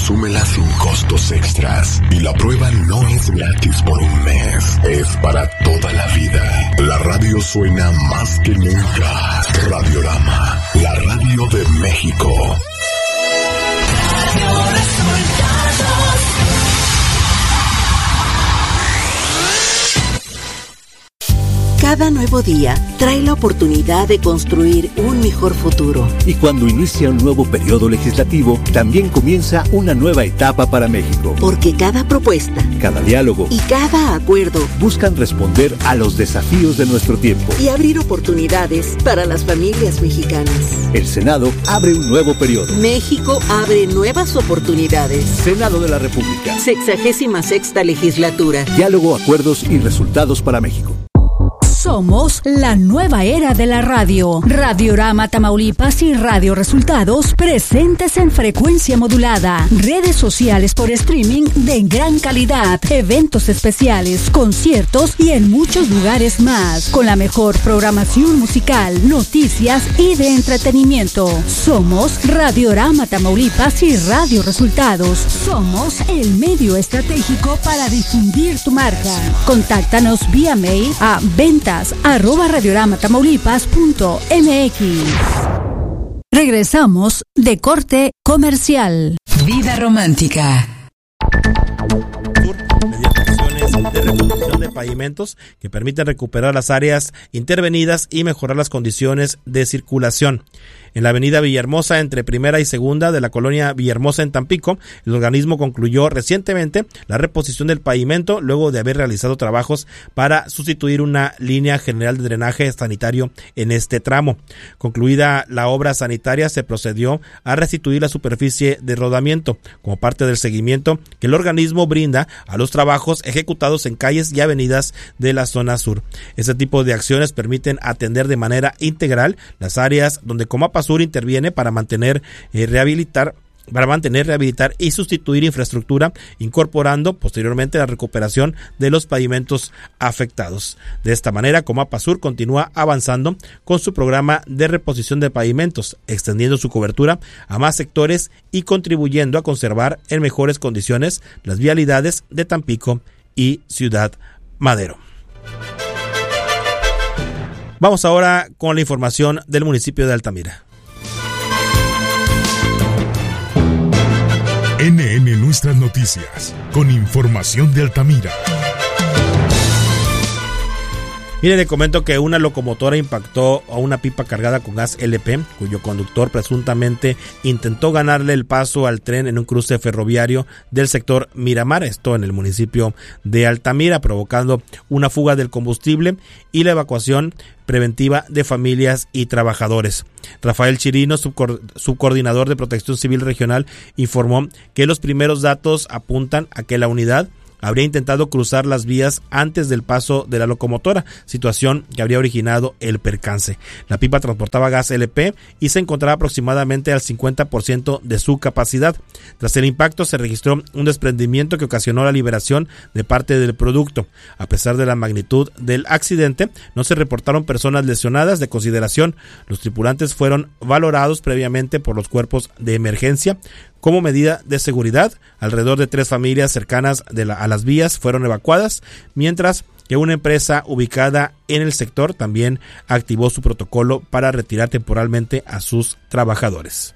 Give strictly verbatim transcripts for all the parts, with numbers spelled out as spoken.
Consúmela sin costos extras. Y la prueba no es gratis por un mes. Es para toda la vida. La radio suena más que nunca. Radiorama, la radio de México. Radio Resultados. Cada nuevo día trae la oportunidad de construir un mejor futuro. Y cuando inicia un nuevo periodo legislativo, también comienza una nueva etapa para México. Porque cada propuesta, cada diálogo y cada acuerdo buscan responder a los desafíos de nuestro tiempo y abrir oportunidades para las familias mexicanas. El Senado abre un nuevo periodo. México abre nuevas oportunidades. Senado de la República. Sexagésima sexta legislatura. Diálogo, acuerdos y resultados para México. Somos la nueva era de la radio. Radiorama Tamaulipas y Radio Resultados presentes en frecuencia modulada. Redes sociales por streaming de gran calidad. Eventos especiales, conciertos y en muchos lugares más. Con la mejor programación musical, noticias y de entretenimiento. Somos Radiorama Tamaulipas y Radio Resultados. Somos el medio estratégico para difundir tu marca. Contáctanos vía mail a ventas arroba radioramatamauripas punto m x. Regresamos de corte comercial. Vida romántica. Mediante acciones de reconstrucción de pavimentos que permiten recuperar las áreas intervenidas y mejorar las condiciones de circulación. En la avenida Villahermosa, entre Primera y Segunda de la colonia Villahermosa en Tampico, el organismo concluyó recientemente la reposición del pavimento luego de haber realizado trabajos para sustituir una línea general de drenaje sanitario en este tramo. Concluida la obra sanitaria, se procedió a restituir la superficie de rodamiento como parte del seguimiento que el organismo brinda a los trabajos ejecutados en calles y avenidas de la zona sur. Este tipo de acciones permiten atender de manera integral las áreas donde Comapa Sur interviene para mantener, eh, rehabilitar, para mantener, rehabilitar y sustituir infraestructura, incorporando posteriormente la recuperación de los pavimentos afectados. De esta manera, Comapa Sur continúa avanzando con su programa de reposición de pavimentos, extendiendo su cobertura a más sectores y contribuyendo a conservar en mejores condiciones las vialidades de Tampico y Ciudad Madero. Vamos ahora con la información del municipio de Altamira. N N Nuestras Noticias, con información de Altamira. Mire, le comento que una locomotora impactó a una pipa cargada con gas L P, cuyo conductor presuntamente intentó ganarle el paso al tren en un cruce ferroviario del sector Miramar, esto en el municipio de Altamira, provocando una fuga del combustible y la evacuación preventiva de familias y trabajadores. Rafael Chirino, subco- subcoordinador de Protección Civil Regional, informó que los primeros datos apuntan a que la unidad habría intentado cruzar las vías antes del paso de la locomotora, situación que habría originado el percance. La pipa transportaba gas L P y se encontraba aproximadamente al cincuenta por ciento de su capacidad. Tras el impacto se registró un desprendimiento que ocasionó la liberación de parte del producto. A pesar de la magnitud del accidente, no se reportaron personas lesionadas de consideración. Los tripulantes fueron valorados previamente por los cuerpos de emergencia. Como medida de seguridad, alrededor de tres familias cercanas de la, a las vías fueron evacuadas, mientras que una empresa ubicada en el sector también activó su protocolo para retirar temporalmente a sus trabajadores.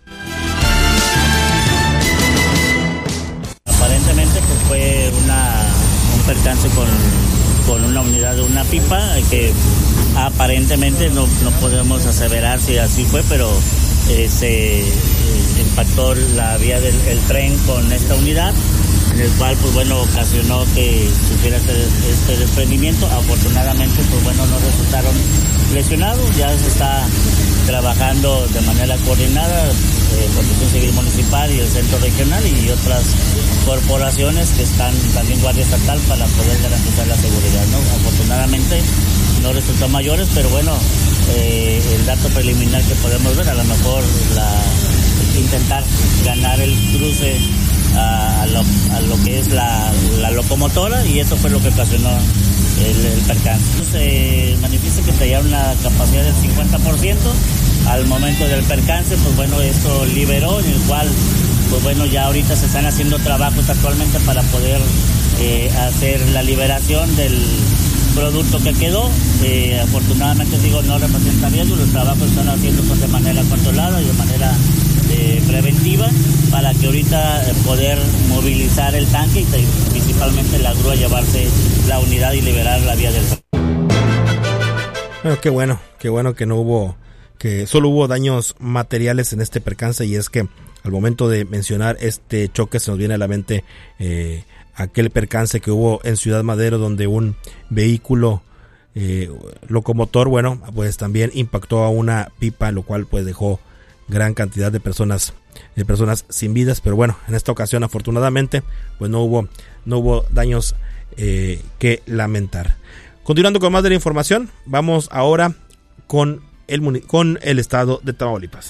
Aparentemente pues fue una, un percance con, con una unidad de una pipa que aparentemente no, no podemos aseverar si así fue, pero eh, se eh, impactó la vía del el tren con esta unidad, en el cual pues bueno ocasionó que sufriera este, este desprendimiento. Afortunadamente pues bueno no resultaron lesionados, ya se está trabajando de manera coordinada eh, Protección Civil Municipal y el Centro Regional y otras corporaciones que están también Guardia Estatal para poder garantizar la seguridad, ¿no? Afortunadamente no resultó mayores, pero bueno, eh, el dato preliminar que podemos ver, a lo mejor la, intentar ganar el cruce a, a, lo, a lo que es la, la locomotora, y eso fue lo que ocasionó el, el percance. Se manifiesta que traía una capacidad del cincuenta por ciento. Al momento del percance, pues bueno, esto liberó, en el cual pues bueno, ya ahorita se están haciendo trabajos actualmente para poder eh, hacer la liberación del producto que quedó. Eh, afortunadamente, digo, no representa riesgo, los trabajos están haciendo pues, de manera controlada y de manera eh, preventiva para que ahorita eh, poder movilizar el tanque y principalmente la grúa llevarse la unidad y liberar la vía del tren. Bueno, qué bueno, qué bueno que no hubo, que solo hubo daños materiales en este percance, y es que al momento de mencionar este choque se nos viene a la mente eh, aquel percance que hubo en Ciudad Madero, donde un vehículo eh, locomotor, bueno, pues también impactó a una pipa, lo cual pues dejó gran cantidad de personas, de personas sin vidas. Pero bueno, en esta ocasión afortunadamente pues no hubo, no hubo daños eh, que lamentar. Continuando con más de la información, vamos ahora con el, con el estado de Tamaulipas.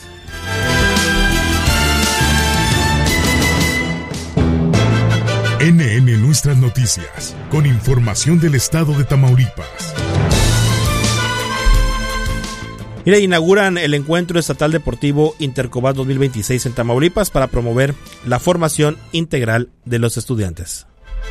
N N Nuestras Noticias, con información del estado de Tamaulipas. Mira, inauguran el Encuentro Estatal Deportivo Intercobat dos mil veintiséis en Tamaulipas para promover la formación integral de los estudiantes.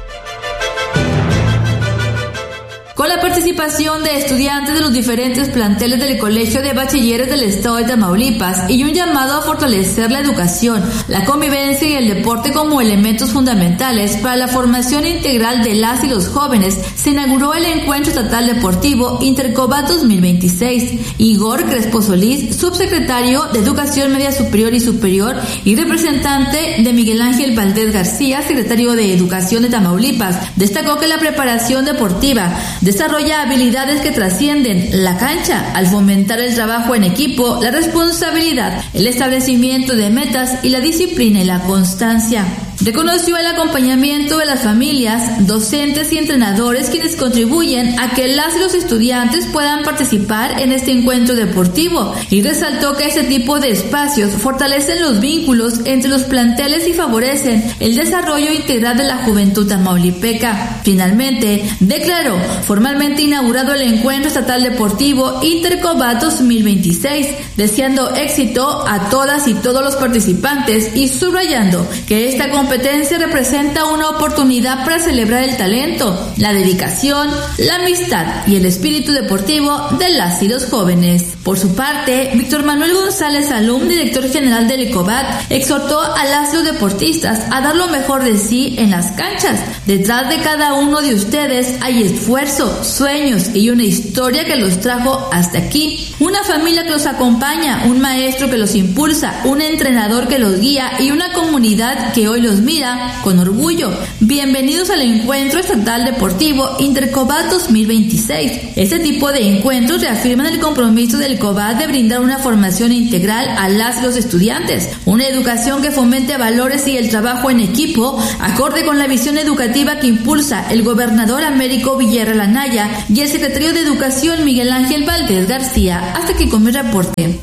Con la participación de estudiantes de los diferentes planteles del Colegio de Bachilleres del Estado de Tamaulipas y un llamado a fortalecer la educación, la convivencia y el deporte como elementos fundamentales para la formación integral de las y los jóvenes, se inauguró el Encuentro Estatal Deportivo Intercobat dos mil veintiséis. Igor Crespo Solís, subsecretario de Educación Media Superior y Superior y representante de Miguel Ángel Valdés García, secretario de Educación de Tamaulipas, destacó que la preparación deportiva desarrolla habilidades que trascienden la cancha al fomentar el trabajo en equipo, la responsabilidad, el establecimiento de metas y la disciplina y la constancia. Reconoció el acompañamiento de las familias, docentes y entrenadores, quienes contribuyen a que las y los estudiantes puedan participar en este encuentro deportivo, y resaltó que este tipo de espacios fortalecen los vínculos entre los planteles y favorecen el desarrollo integral de la juventud tamaulipeca. Finalmente, declaró formalmente inaugurado el Encuentro Estatal Deportivo Intercobat dos mil veintiséis, deseando éxito a todas y todos los participantes y subrayando que esta competencia representa una oportunidad para celebrar el talento, la dedicación, la amistad y el espíritu deportivo de las y los jóvenes. Por su parte, Víctor Manuel González Salum, director general del ECOBAT, exhortó a las y los deportistas a dar lo mejor de sí en las canchas. Detrás de cada uno de ustedes hay esfuerzo, sueños y una historia que los trajo hasta aquí. Una familia que los acompaña, un maestro que los impulsa, un entrenador que los guía y una comunidad que hoy los mira con orgullo. Bienvenidos al Encuentro Estatal Deportivo Intercobat dos mil veintiséis. Este tipo de encuentros reafirman el compromiso del ECOBAT de brindar una formación integral a las y los estudiantes, una educación que fomente valores y el trabajo en equipo, acorde con la visión educativa que impulsa el gobernador Américo Villarreal Anaya y el secretario de Educación Miguel Ángel Valdés García. Hasta aquí con mi reporte.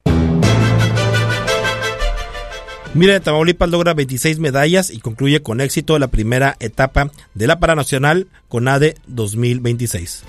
Mira, Tamaulipas logra veintiséis medallas y concluye con éxito la primera etapa de la Paranacional CONADE dos mil veintiséis.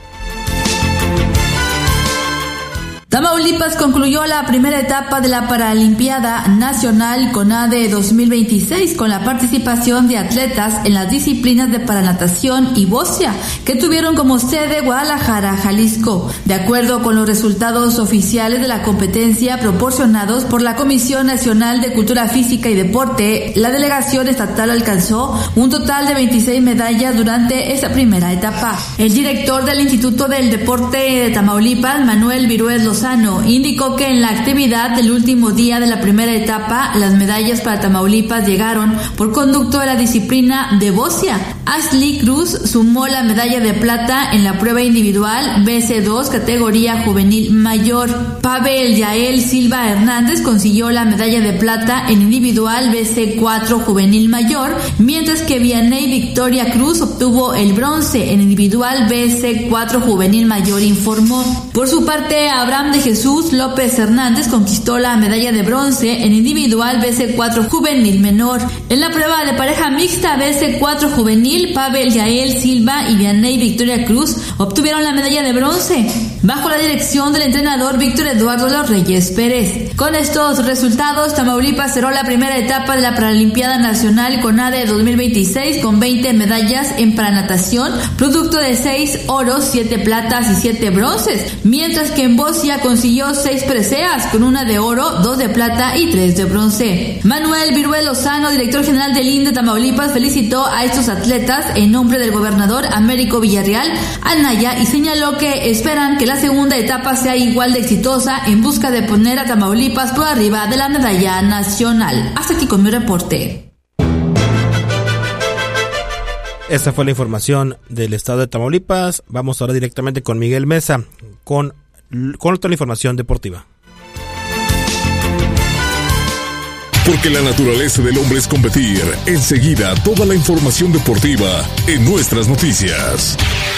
Tamaulipas concluyó la primera etapa de la Paralimpiada Nacional CONADE dos mil veintiséis con la participación de atletas en las disciplinas de paranatación y boxeo, que tuvieron como sede Guadalajara, Jalisco. De acuerdo con los resultados oficiales de la competencia proporcionados por la Comisión Nacional de Cultura Física y Deporte, la delegación estatal alcanzó un total de veintiséis medallas durante esta primera etapa. El director del Instituto del Deporte de Tamaulipas, Manuel Virués Lozano, indicó que en la actividad del último día de la primera etapa, las medallas para Tamaulipas llegaron por conducto de la disciplina de boxeo. Ashley Cruz sumó la medalla de plata en la prueba individual B C dos categoría juvenil mayor. Pavel Yael Silva Hernández consiguió la medalla de plata en individual B C cuatro juvenil mayor, mientras que Vianey Victoria Cruz obtuvo el bronce en individual B C cuatro juvenil mayor, informó. Por su parte, Abraham de Jesús López Hernández conquistó la medalla de bronce en individual B C cuatro juvenil menor. En la prueba de pareja mixta B C cuatro juvenil, Pavel Yael Silva y Vianey Victoria Cruz obtuvieron la medalla de bronce. bajo la dirección del entrenador Víctor Eduardo Los Reyes Pérez. Con estos resultados, Tamaulipas cerró la primera etapa de la Paralimpiada Nacional CONADE dos mil veintiséis con veinte medallas en paranatación, producto de seis oros, siete platas y siete bronces, mientras que en bocia consiguió seis preseas con una de oro, dos de plata y tres de bronce. Manuel Viruel Lozano, director general del I N D E Tamaulipas, felicitó a estos atletas en nombre del gobernador Américo Villarreal Anaya y señaló que esperan que la segunda etapa sea igual de exitosa en busca de poner a Tamaulipas por arriba de la medalla nacional. Hasta aquí con mi reporte. Esta fue la información del estado de Tamaulipas. Vamos ahora directamente con Miguel Mesa con, con toda la información deportiva. Porque la naturaleza del hombre es competir. Enseguida, toda la información deportiva en nuestras noticias.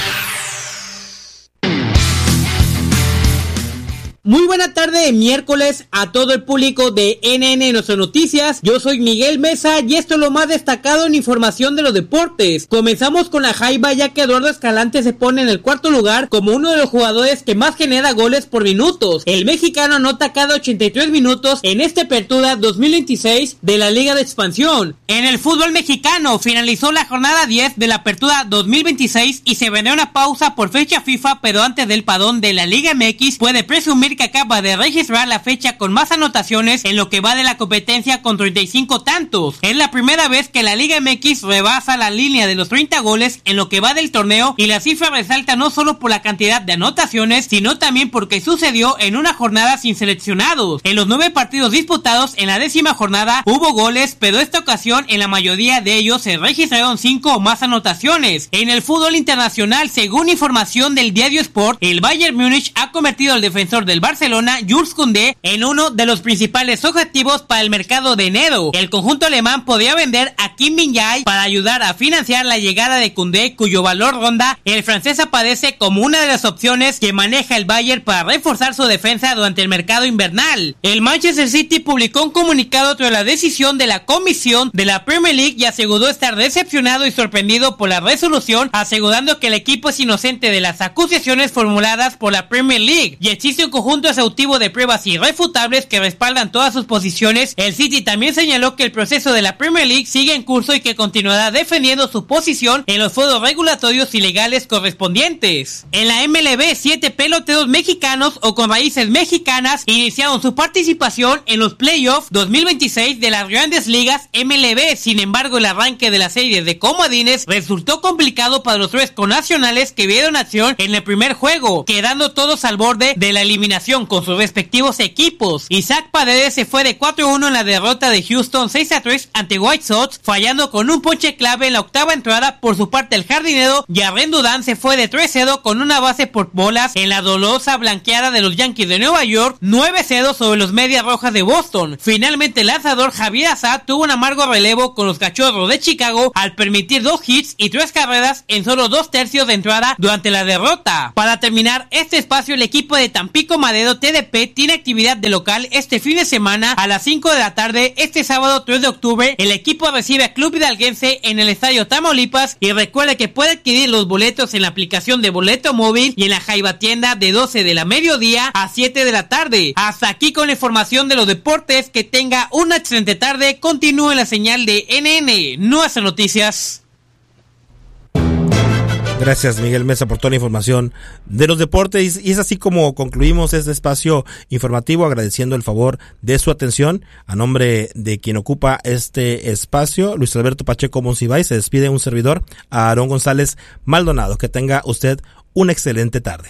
Muy buena tarde de miércoles a todo el público de N N Nuestras Noticias. Yo soy Miguel Mesa y esto es lo más destacado en información de los deportes. Comenzamos con la Jaiba, ya que Eduardo Escalante se pone en el cuarto lugar como uno de los jugadores que más genera goles por minutos. El mexicano anota cada ochenta y tres minutos en esta apertura dos mil veintiséis de la Liga de Expansión. En el fútbol mexicano finalizó la jornada diez de la apertura dos mil veintiséis y se vendrá una pausa por fecha FIFA, pero antes del padrón de la Liga M X puede presumir que acaba de registrar la fecha con más anotaciones en lo que va de la competencia con treinta y cinco tantos. Es la primera vez que la Liga M X rebasa la línea de los treinta goles en lo que va del torneo, y la cifra resalta no solo por la cantidad de anotaciones, sino también porque sucedió en una jornada sin seleccionados. En los nueve partidos disputados en la décima jornada hubo goles, pero esta ocasión en la mayoría de ellos se registraron cinco o más anotaciones. En el fútbol internacional, según información del diario Sport, el Bayern Múnich ha convertido al defensor del Barcelona, Jules Koundé, en uno de los principales objetivos para el mercado de enero. El conjunto alemán podría vender a Kim Min-jae para ayudar a financiar la llegada de Koundé, cuyo valor ronda. El francés aparece como una de las opciones que maneja el Bayern para reforzar su defensa durante el mercado invernal. El Manchester City publicó un comunicado tras la decisión de la comisión de la Premier League y aseguró estar decepcionado y sorprendido por la resolución, asegurando que el equipo es inocente de las acusaciones formuladas por la Premier League y existe un conjunto exhaustivo de pruebas irrefutables que respaldan todas sus posiciones. El City también señaló que el proceso de la Premier League sigue en curso y que continuará defendiendo su posición en los foros regulatorios y legales correspondientes. En la M L B, siete peloteros mexicanos o con raíces mexicanas iniciaron su participación en los playoffs dos mil veintiséis de las Grandes Ligas M L B. Sin embargo, el arranque de la serie de comodines resultó complicado para los tres connacionales que vieron acción en el primer juego, quedando todos al borde de la eliminación con sus respectivos equipos. Isaac Paredes se fue de cuatro a uno en la derrota de Houston seis a tres ante White Sox, fallando con un ponche clave en la octava entrada. Por su parte, el jardinero Jarren Duran se fue de tres a cero con una base por bolas en la dolorosa blanqueada de los Yankees de Nueva York, nueve a cero sobre los Medias Rojas de Boston. Finalmente, el lanzador Javier Assad tuvo un amargo relevo con los Cachorros de Chicago al permitir dos hits y tres carreras en solo dos tercios de entrada durante la derrota. Para terminar este espacio, el equipo de Tampico Madero T D P tiene actividad de local este fin de semana a las cinco de la tarde. Este sábado tres de octubre el equipo recibe a Club Hidalguense en el Estadio Tamaulipas, y recuerde que puede adquirir los boletos en la aplicación de Boleto Móvil y en la Jaiba Tienda de doce de la mediodía a siete de la tarde. Hasta aquí con la información de los deportes. Que tenga una excelente tarde. Continúe en la señal de N N Nuestras Noticias. Gracias, Miguel Mesa, por toda la información de los deportes. Y es así como concluimos este espacio informativo, agradeciendo el favor de su atención. A nombre de quien ocupa este espacio, Luis Alberto Pacheco Monsiváis, se despide un servidor, a Aarón González Maldonado. Que tenga usted una excelente tarde.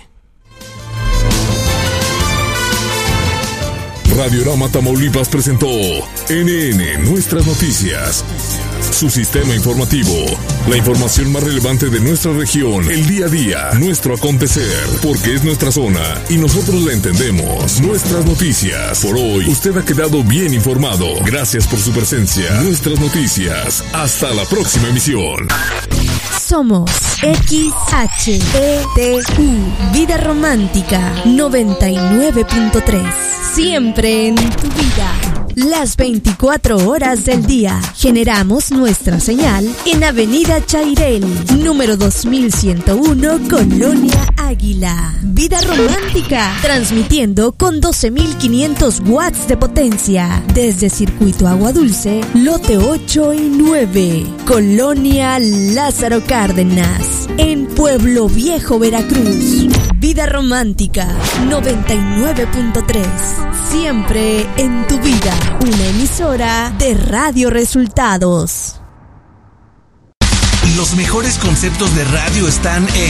Radiorama Tamaulipas presentó N N Nuestras Noticias, su sistema informativo, la información más relevante de nuestra región, el día a día, nuestro acontecer, porque es nuestra zona y nosotros la entendemos. Nuestras Noticias. Por hoy, usted ha quedado bien informado. Gracias por su presencia. Nuestras Noticias. Hasta la próxima emisión. Somos X H E T U, Vida Romántica noventa y nueve punto tres. Siempre en tu vida. las veinticuatro horas del día. Generamos nuestra señal en Avenida Chairel, número dos mil ciento uno, Colonia Águila. Vida Romántica, transmitiendo con doce mil quinientos watts de potencia desde Circuito Agua Dulce, lote ocho y nueve, Colonia Lázaro Cárdenas, en Pueblo Viejo, Veracruz. Vida Romántica noventa y nueve punto tres, siempre en tu vida, una emisora de Radio Resultados. Los mejores conceptos de radio están en